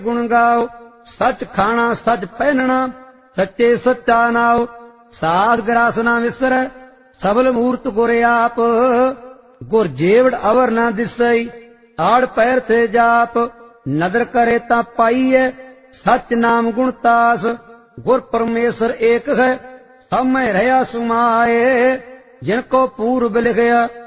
गुण गाओ, सच खाना सच पहनना, सच्चे सच्चा नाओ। सास ग्रास ना विसर, सबल मूर्त गुर आप। गुर जेवड़ अवर ना दिसई, आड़ पैर थे जाप। नदर करे ता पाईए, सच नाम गुण तास। गुर परमेश्वर एक है, सब में रहा सुमाए। जिनको पूर्व लिखया